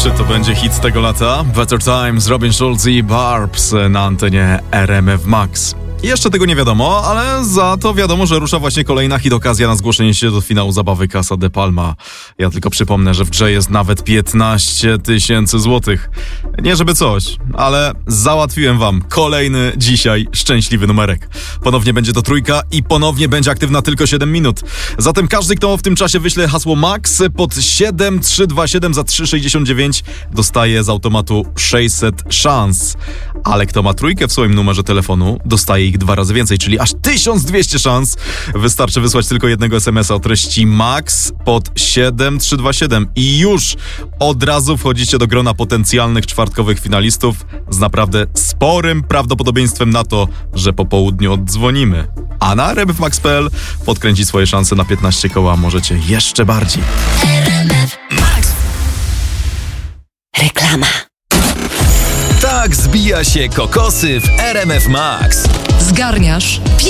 Czy to będzie hit tego lata? Better Times, Robin Schulz i Barbs na antenie RMF Max. Jeszcze tego nie wiadomo, ale za to wiadomo, że rusza właśnie kolejna hit okazja na zgłoszenie się do finału zabawy Casa de Palma. Ja tylko przypomnę, że w grze jest nawet 15 000 złotych. Nie żeby coś, ale załatwiłem wam kolejny dzisiaj szczęśliwy numerek. Ponownie będzie to trójka i ponownie będzie aktywna tylko 7 minut. Zatem każdy, kto w tym czasie wyśle hasło MAX pod 7327 za 3,69 dostaje z automatu 600 szans. Ale kto ma trójkę w swoim numerze telefonu, dostaje ich 2 razy więcej, czyli aż 1200 szans. Wystarczy wysłać tylko jednego SMS-a o treści MAX pod 7327 i już od razu wchodzicie do grona potencjalnych czwartkowych finalistów z naprawdę sporym prawdopodobieństwem na to, że po południu oddzwonimy. A na rmfmax.pl podkręcić swoje szanse na 15 koła możecie jeszcze bardziej. RMF Max. Reklama. Tak zbija się kokosy w RMF Max. Zgarniasz